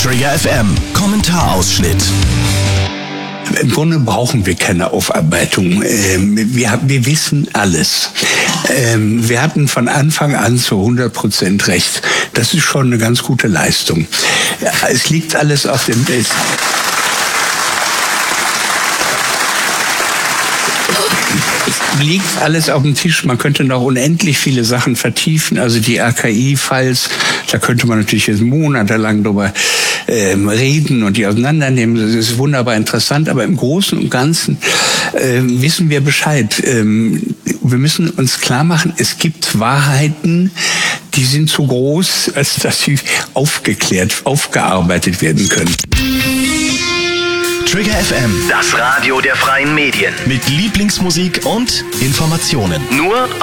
Trigger FM Kommentarausschnitt. Im Grunde brauchen wir keine Aufarbeitung. Wir wissen alles. Wir hatten von Anfang an zu 100% recht. Das ist schon eine ganz gute Leistung. Es liegt alles auf dem Bild. Liegt alles auf dem Tisch. Man könnte noch unendlich viele Sachen vertiefen. Also die AKI-Files, da könnte man natürlich jetzt monatelang drüber reden und die auseinandernehmen. Das ist wunderbar interessant. Aber im Großen und Ganzen wissen wir Bescheid. Wir müssen uns klar machen, es gibt Wahrheiten, die sind zu groß, als dass sie aufgearbeitet werden können. Trigger FM, Das Radio der freien Medien. mit Lieblingsmusik und Informationen. Nur